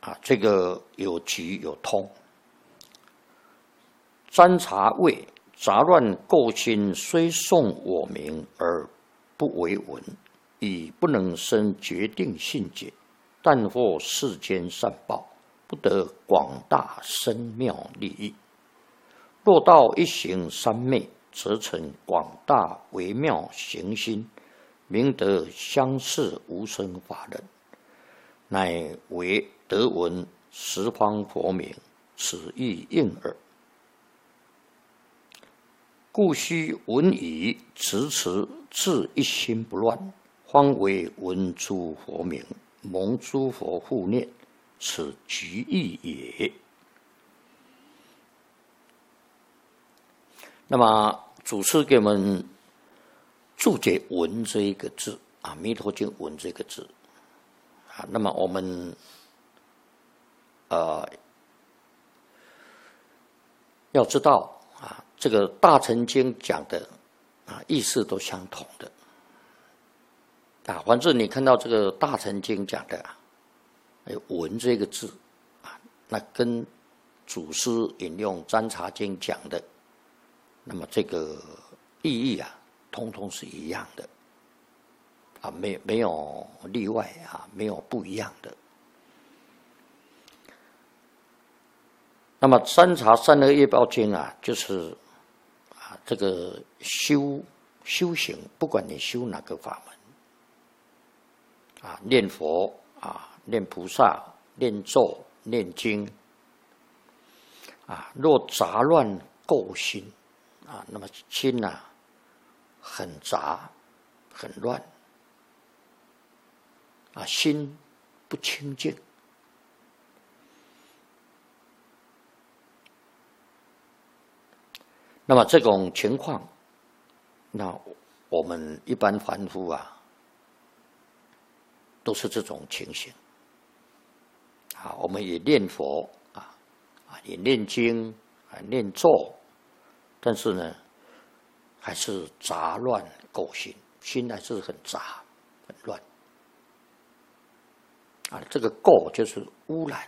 这个有局有通。占察谓杂乱构心，虽诵我名而不为闻，以不能生决定信解，但获世间善报，不得广大深妙利益。若到一行三昧，则成广大微妙行心，明得相似无生法忍，乃为得闻十方佛名，此亦应耳。故须闻已，持自一心不乱，方为闻诸佛名，蒙诸佛护念，此局意也。那么祖师给我们注解“闻”这一个字啊，《弥陀经》“闻”这个字啊，那么我们要知道啊，这个《大乘经》讲的啊意思都相同的啊，反正你看到这个《大乘经》讲的啊，闻这个字啊，那跟祖师引用《占察经》讲的，那么这个意义啊，通通是一样的啊，没有例外啊，没有不一样的。那么《占察三恶业报经》啊，就是啊这个修行，不管你修哪个法门啊，念佛啊，念菩萨，念咒，念经啊，若杂乱构心啊，那么心啊很杂很乱啊，心不清净，那么这种情况，那我们一般凡夫啊，都是这种情形啊。我们也念佛也念经念咒，但是呢，还是杂乱构心，心还是很杂很乱啊。这个垢就是污染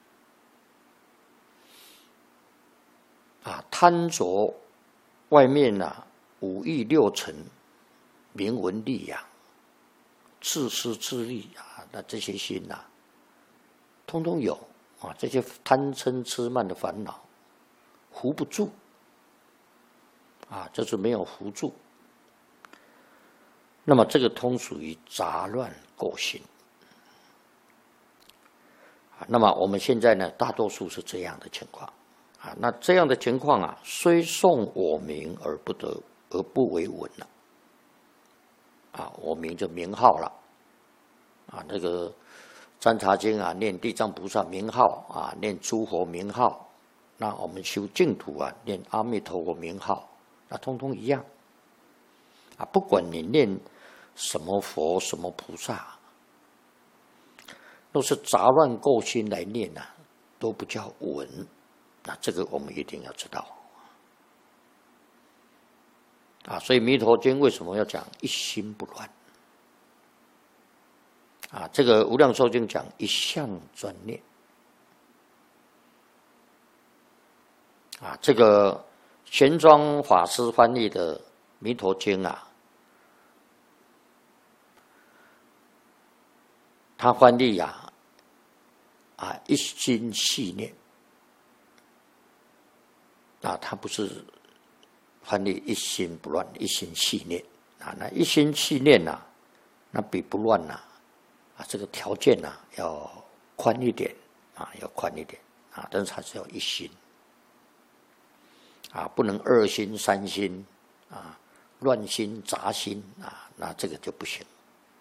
啊，贪着外面啊五欲六尘名闻利养，自私自利啊，那这些心啊，通通有啊，这些贪嗔痴慢的烦恼，扶不住啊，就是没有扶住。那么这个通属于杂乱构心啊。那么我们现在呢，大多数是这样的情况啊。那这样的情况啊，虽诵我名而不为闻了啊，我名就名号了啊，那个《占察经》啊，念地藏菩萨名号啊，念诸佛名号。那我们修净土啊，念阿弥陀佛名号，那通通一样啊。不管你念什么佛什么菩萨，都是杂乱构心来念啊，都不叫闻。那这个我们一定要知道啊。所以《弥陀经》为什么要讲一心不乱啊？这个《无量寿经》讲一向专念啊。这个玄奘法师翻译的《弥陀经》啊，他翻译一心系念啊，他不是翻译一心不乱，一心系念啊。那一心系念啊，那比不乱这个条件要宽一点啊，要宽一点啊，但是还是要一心啊，不能二心三心啊，乱心杂心啊，那这个就不行。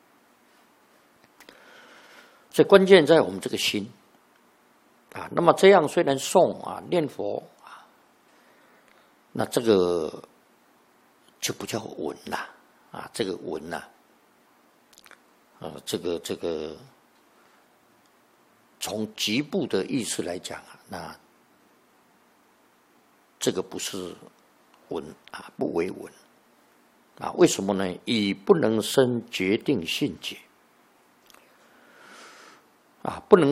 所以关键在我们这个心啊。那么这样虽然诵啊念佛啊，那这个就不叫闻啦啊，这个闻啦这个从局部的意思来讲啊，那这个不是闻啊，不为闻啊。为什么呢？以不能生决定信解啊，不能